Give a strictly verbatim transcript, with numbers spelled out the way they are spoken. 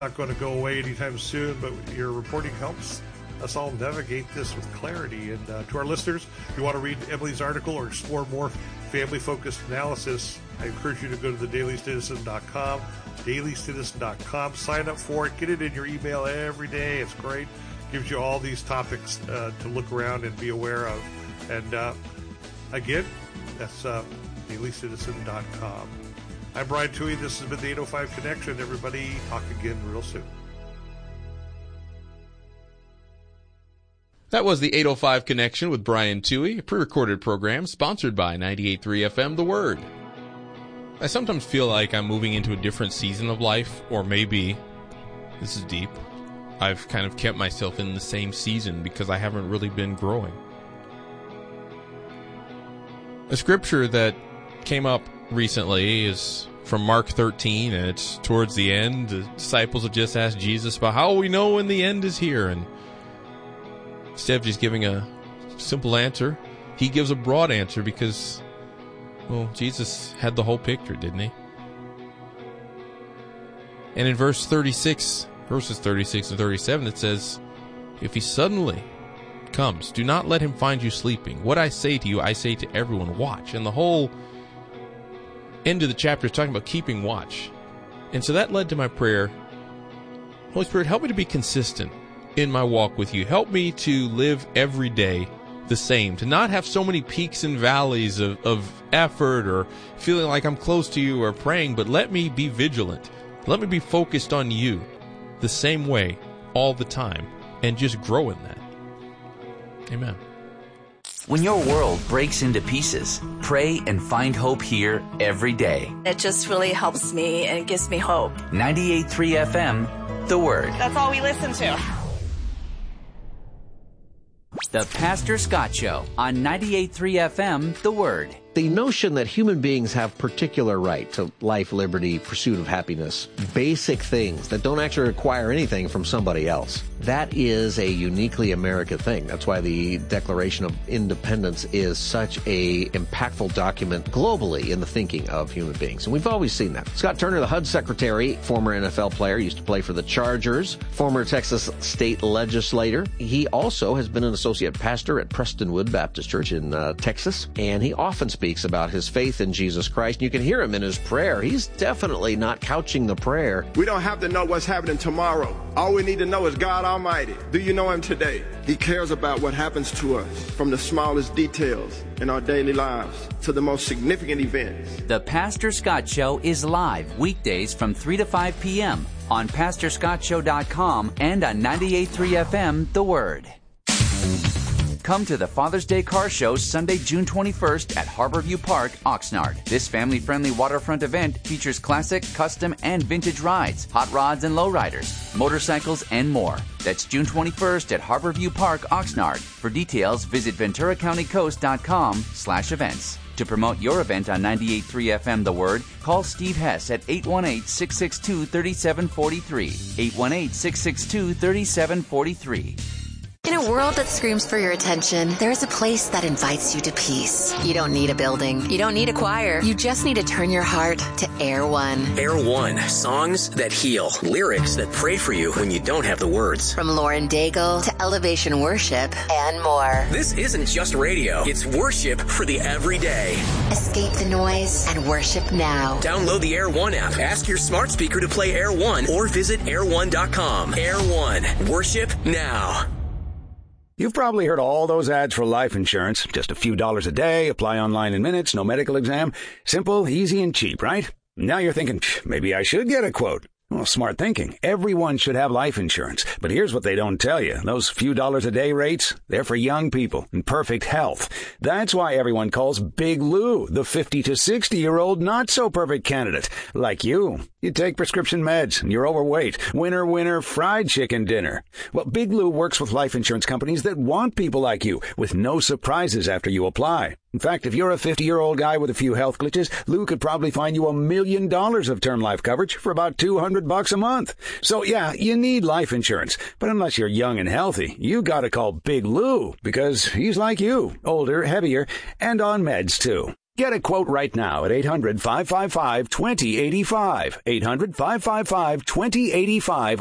not going to go away anytime soon, but your reporting helps us all navigate this with clarity. And uh, to our listeners, if you want to read Emily's article or explore more family-focused analysis, I encourage you to go to the daily citizen dot com, daily citizen dot com. Sign up for it. Get it in your email every day. It's great. Gives you all these topics uh, to look around and be aware of. And uh, again, that's uh, daily citizen dot com. I'm Brian Toohey. This has been the eight oh five Connection. Everybody, talk again real soon. That was the eight oh five Connection with Brian Toohey, a pre-recorded program sponsored by ninety-eight point three F M The Word. I sometimes feel like I'm moving into a different season of life, or maybe, this is deep, I've kind of kept myself in the same season because I haven't really been growing. A scripture that came up recently is from Mark thirteen, and it's towards the end. The disciples have just asked Jesus about how we know when the end is here, and instead of just giving a simple answer, he gives a broad answer because, well, Jesus had the whole picture, didn't he? And in verse thirty-six, verses thirty-six and thirty-seven, it says, "If he suddenly comes, do not let him find you sleeping. What I say to you, I say to everyone, watch." And the whole end of the chapter is talking about keeping watch. And so that led to my prayer, Holy Spirit, help me to be consistent in my walk with you. Help me to live every day the same, to not have so many peaks and valleys of, of effort or feeling like I'm close to you or praying, but let me be vigilant. Let me be focused on you the same way all the time and just grow in that. Amen. When your world breaks into pieces, pray and find hope here every day. It just really helps me and it gives me hope. ninety-eight point three F M, The Word. That's all we listen to. The Pastor Scott Show on ninety-eight point three F M, The Word. The notion that human beings have particular right to life, liberty, pursuit of happiness, basic things that don't actually require anything from somebody else, that is a uniquely American thing. That's why the Declaration of Independence is such a impactful document globally in the thinking of human beings. And we've always seen that. Scott Turner, the H U D Secretary, former N F L player, used to play for the Chargers, former Texas state legislator. He also has been an associate pastor at Prestonwood Baptist Church in uh, Texas, and he often speaks about his faith in Jesus Christ. You can hear him in his prayer. He's definitely not couching the prayer. We don't have to know what's happening tomorrow. All we need to know is God Almighty. Do you know him today? He cares about what happens to us, from the smallest details in our daily lives to the most significant events. The Pastor Scott Show is live weekdays from three to five p.m. on pastor scott show dot com and on ninety-eight point three F M, The Word. Come to the Father's Day Car Show Sunday, June twenty-first at Harborview Park, Oxnard. This family-friendly waterfront event features classic, custom, and vintage rides, hot rods and lowriders, motorcycles, and more. That's June twenty-first at Harborview Park, Oxnard. For details, visit ventura county coast dot com slash events. To promote your event on ninety-eight point three F M The Word, call Steve Hess at eight one eight, six six two, three seven four three. eight one eight, six six two, three seven four three. In a world that screams for your attention, there's a place that invites you to peace. You don't need a building. You don't need a choir. You just need to turn your heart to Air One. Air One. Songs that heal. Lyrics that pray for you when you don't have the words. From Lauren Daigle to Elevation Worship and more. This isn't just radio. It's worship for the everyday. Escape the noise and worship now. Download the Air One app. Ask your smart speaker to play Air One or visit air one dot com. Air One. Worship now. You've probably heard all those ads for life insurance. Just a few dollars a day, apply online in minutes, no medical exam. Simple, easy, and cheap, right? Now you're thinking, maybe I should get a quote. Well, smart thinking. Everyone should have life insurance. But here's what they don't tell you. Those few dollars a day rates, they're for young people in perfect health. That's why everyone calls Big Lou the fifty to sixty-year-old not-so-perfect candidate. Like you. You take prescription meds, and you're overweight. Winner, winner, fried chicken dinner. Well, Big Lou works with life insurance companies that want people like you, with no surprises after you apply. In fact, if you're a fifty-year-old guy with a few health glitches, Lou could probably find you a million dollars of term life coverage for about two hundred bucks a month. So yeah, you need life insurance. But unless you're young and healthy, you gotta call Big Lou, because he's like you, older, heavier, and on meds too. Get a quote right now at eight hundred, five five five, two zero eight five. eight hundred, five five five, two zero eight five